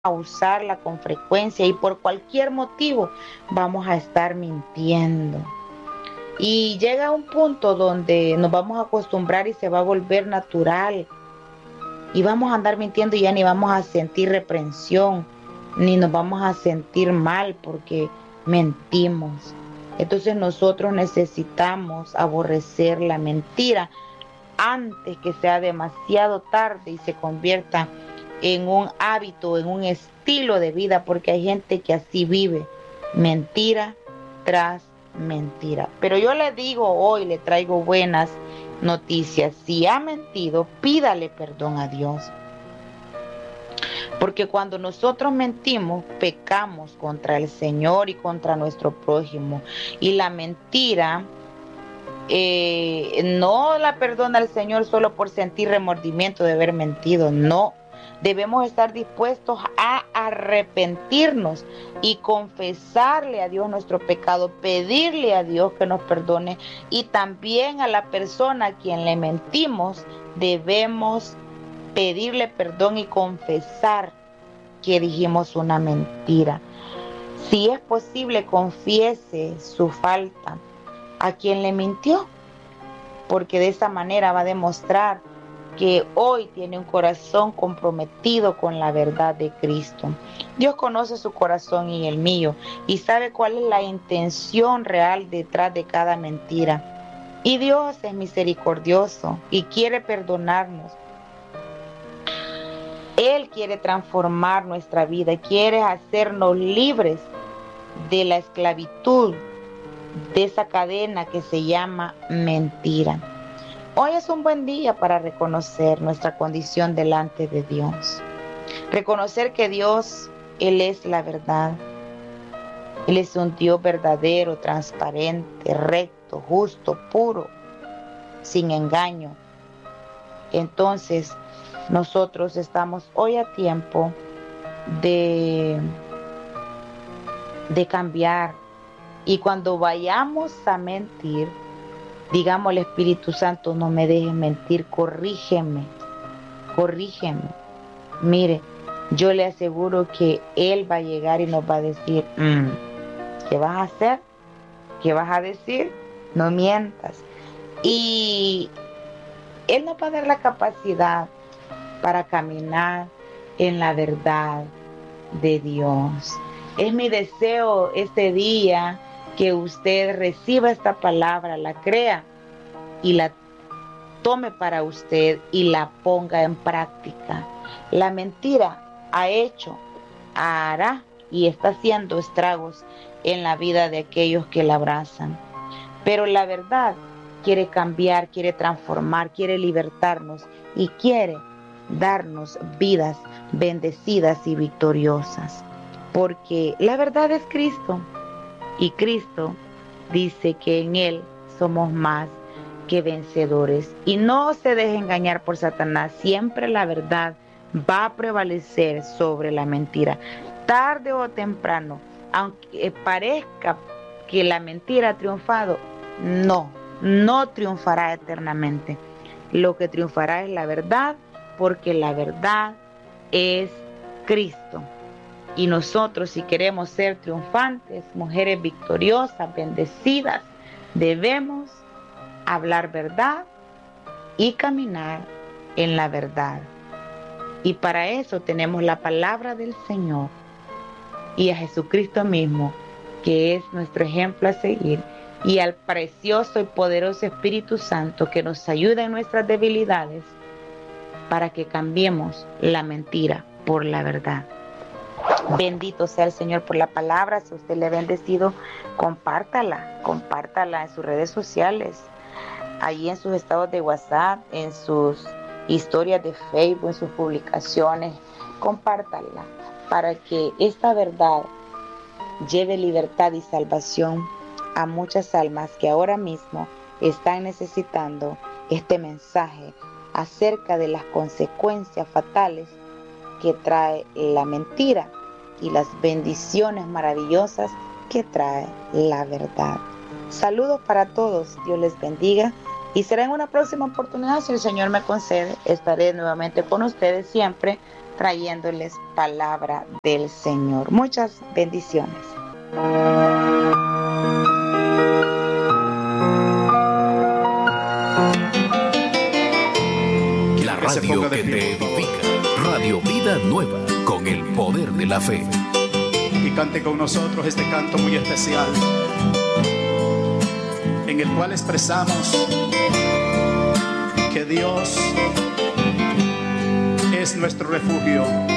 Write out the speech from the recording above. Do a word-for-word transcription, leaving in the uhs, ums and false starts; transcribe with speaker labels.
Speaker 1: a usarla con frecuencia y por cualquier motivo vamos a estar mintiendo. Y llega un punto donde nos vamos a acostumbrar y se va a volver natural. Y vamos a andar mintiendo y ya ni vamos a sentir reprensión, ni nos vamos a sentir mal porque mentimos. Entonces nosotros necesitamos aborrecer la mentira antes que sea demasiado tarde y se convierta en un hábito, en un estilo de vida, porque hay gente que así vive, mentira tras mentira. Pero yo le digo hoy, le traigo buenas noticias. Si ha mentido, pídale perdón a Dios. Porque cuando nosotros mentimos, pecamos contra el Señor y contra nuestro prójimo. Y la mentira eh, no la perdona el Señor solo por sentir remordimiento de haber mentido, no. Debemos estar dispuestos a arrepentirnos y confesarle a Dios nuestro pecado, pedirle a Dios que nos perdone, y también a la persona a quien le mentimos debemos pedirle perdón y confesar que dijimos una mentira. Si es posible, confiese su falta a quien le mintió, porque de esa manera va a demostrar que hoy tiene un corazón comprometido con la verdad de Cristo. Dios conoce su corazón y el mío y sabe cuál es la intención real detrás de cada mentira. Y Dios es misericordioso y quiere perdonarnos. Él quiere transformar nuestra vida, quiere hacernos libres de la esclavitud, de esa cadena que se llama mentira. Hoy es un buen día para reconocer nuestra condición delante de Dios. Reconocer que Dios, Él es la verdad. Él es un Dios verdadero, transparente, recto, justo, puro, sin engaño. Entonces, nosotros estamos hoy a tiempo de, de cambiar. Y cuando vayamos a mentir, digamos al Espíritu Santo, no me dejes mentir, corrígeme, corrígeme. Mire, yo le aseguro que Él va a llegar y nos va a decir, mm, ¿qué vas a hacer? ¿Qué vas a decir? No mientas. Y Él nos va a dar la capacidad para caminar en la verdad de Dios. Es mi deseo este día que usted reciba esta palabra, la crea y la tome para usted y la ponga en práctica. La mentira ha hecho, hará y está haciendo estragos en la vida de aquellos que la abrazan. Pero la verdad quiere cambiar, quiere transformar, quiere libertarnos y quiere darnos vidas bendecidas y victoriosas. Porque la verdad es Cristo. Y Cristo dice que en Él somos más que vencedores. Y no se deje engañar por Satanás. Siempre la verdad va a prevalecer sobre la mentira. Tarde o temprano, aunque parezca que la mentira ha triunfado, no, no triunfará eternamente. Lo que triunfará es la verdad, porque la verdad es Cristo. Y nosotros, si queremos ser triunfantes, mujeres victoriosas, bendecidas, debemos hablar verdad y caminar en la verdad. Y para eso tenemos la palabra del Señor y a Jesucristo mismo, que es nuestro ejemplo a seguir, y al precioso y poderoso Espíritu Santo que nos ayuda en nuestras debilidades para que cambiemos la mentira por la verdad. Bendito sea el Señor por la palabra. Si usted le ha bendecido, compártala, compártala en sus redes sociales, allí en sus estados de WhatsApp, en sus historias de Facebook, en sus publicaciones. Compártala para que esta verdad lleve libertad y salvación a muchas almas que ahora mismo están necesitando este mensaje acerca de las consecuencias fatales que trae la mentira y las bendiciones maravillosas que trae la verdad. Saludos para todos, Dios les bendiga y será en una próxima oportunidad, si el Señor me concede, estaré nuevamente con ustedes siempre trayéndoles palabra del Señor. Muchas bendiciones.
Speaker 2: La radio que te edifica. Radio Vida Nueva, con el poder de la fe.
Speaker 3: Y cante con nosotros este canto muy especial, en el cual expresamos que Dios es nuestro refugio